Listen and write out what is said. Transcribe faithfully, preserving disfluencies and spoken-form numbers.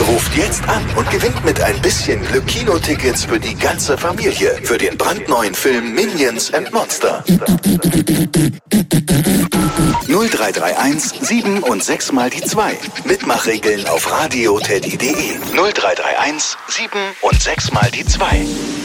Ruft jetzt an und gewinnt mit ein bisschen Glück Kinotickets für die ganze Familie für den brandneuen Film Minions and Monster. null drei drei eins sieben und sechs mal die zwei. Mitmachregeln auf radioteddy punkt de. null drei drei eins sieben und sechs mal die zwei.